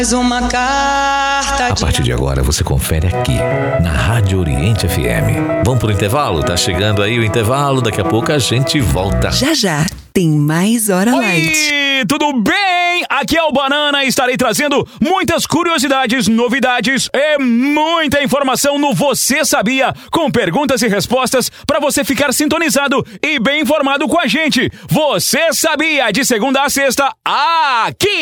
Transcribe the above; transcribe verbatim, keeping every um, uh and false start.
Mais uma carta. A partir de agora você confere aqui na Rádio Oriente F M. Vamos pro intervalo? Tá chegando aí o intervalo, daqui a pouco a gente volta. Já já tem mais Hora Light. Oi, tudo bem? Aqui é o Banana e estarei trazendo muitas curiosidades, novidades e muita informação no Você Sabia, com perguntas e respostas para você ficar sintonizado e bem informado com a gente. Você Sabia, de segunda a sexta, aqui